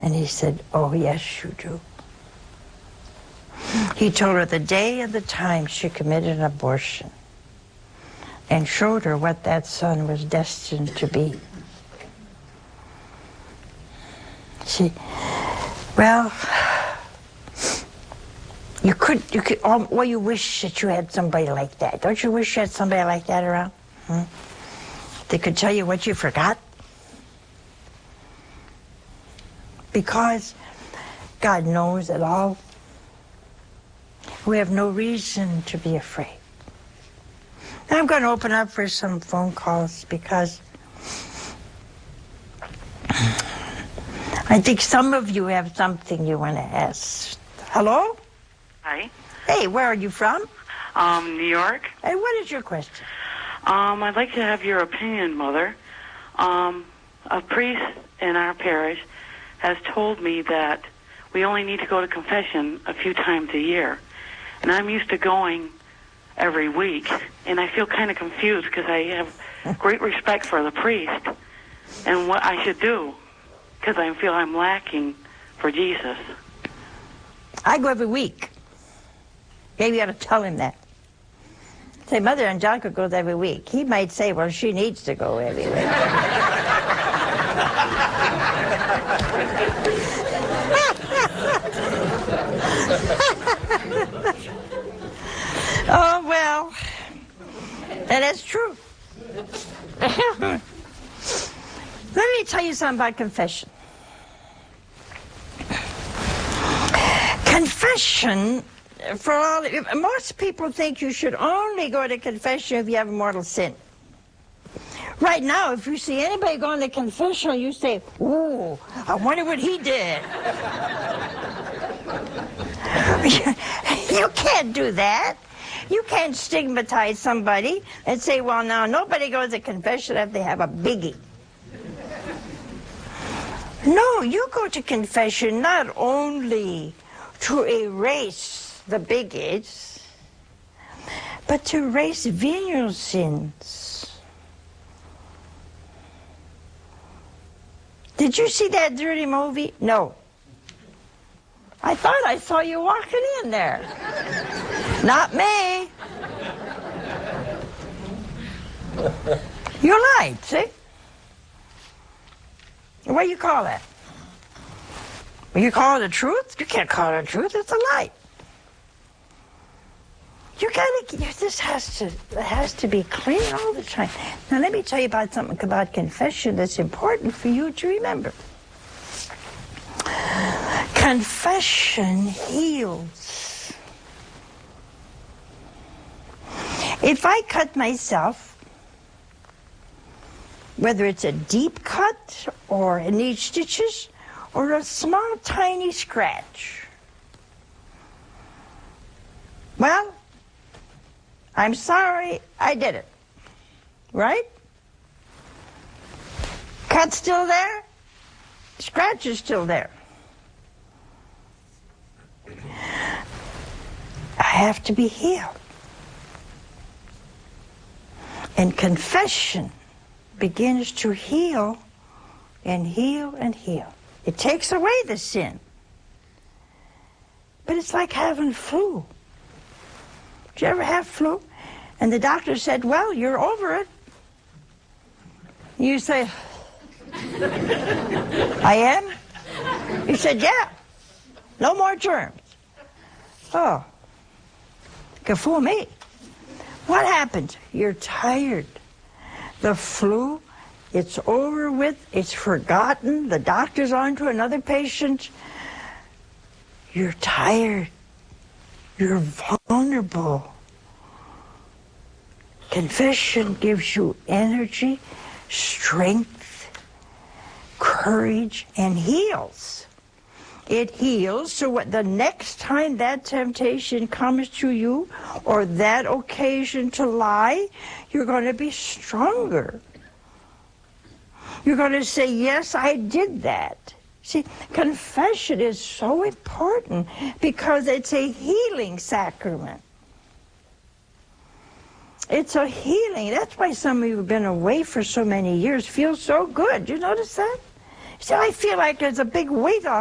And he said, oh, yes, you do. He told her the day and the time she committed an abortion and showed her what that son was destined to be. Well, you wish that you had somebody like that. Don't you wish you had somebody like that around? They could tell you what you forgot? Because God knows it all. We have no reason to be afraid. Now I'm going to open up for some phone calls because I think some of you have something you want to ask. Hello? Hi. Hey, where are you from? New York. Hey, what is your question? I'd like to have your opinion, Mother. A priest in our parish has told me that we only need to go to confession a few times a year. And I'm used to going every week, and I feel kind of confused because I have great respect for the priest and what I should do because I feel I'm lacking for Jesus. I go every week. Maybe you ought to tell him that. Say, Mother Angelica goes every week. He might say, well, she needs to go every week. Oh, well, that is true. Let me tell you something about confession. Confession, most people think you should only go to confession if you have a mortal sin. Right now, if you see anybody going to confession, you say, ooh, I wonder what he did. You can't do that. You can't stigmatize somebody and say, well, now, nobody goes to confession if they have a biggie. No, you go to confession not only to erase the biggies, but to erase venial sins. Did you see that dirty movie? No. I thought I saw you walking in there. Not me. You lied, see? What do you call that? Well, you call it a truth? You can't call it a truth. It's a lie. This has to be clean all the time. Now, let me tell you about something about confession that's important for you to remember. Confession heals. If I cut myself, whether it's a deep cut or it needs stitches or a small, tiny scratch, well, I'm sorry I did it, right? Cut's still there, scratch is still there. I have to be healed. And confession begins to heal and heal and heal. It takes away the sin. But it's like having flu. Did you ever have flu? And the doctor said, well, you're over it. You say, I am? He said, yeah. No more germs. Oh, you can fool me. What happens? You're tired. The flu, it's over with, it's forgotten, the doctor's on to another patient. You're tired. You're vulnerable. Confession gives you energy, strength, courage, and heals. It heals so what the next time that temptation comes to you or that occasion to lie, you're going to be stronger. You're going to say, yes, I did that. See, confession is so important because it's a healing sacrament. It's a healing. That's why some of you have been away for so many years feel so good. You notice that? See, I feel like there's a big weight off